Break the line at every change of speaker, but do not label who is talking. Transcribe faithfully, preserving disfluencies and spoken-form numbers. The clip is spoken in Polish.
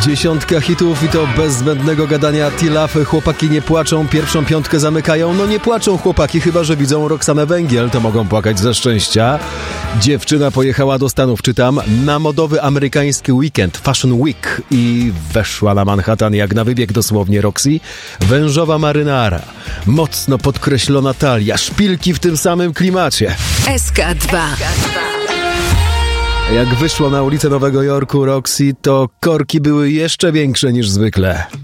Dziesiątka hitów i to bez zbędnego gadania. T-Love, chłopaki nie płaczą, pierwszą piątkę zamykają. No nie płaczą chłopaki, chyba że widzą Roxanę Węgiel, to mogą płakać ze szczęścia. Dziewczyna pojechała do Stanów, czytam, na modowy amerykański weekend, Fashion Week, i weszła na Manhattan jak na wybieg dosłownie Roxy. Wężowa marynara, mocno podkreślona talia, szpilki w tym samym klimacie.
S K dwa.
Jak wyszło na ulicę Nowego Jorku Roxy, to korki były jeszcze większe niż zwykle.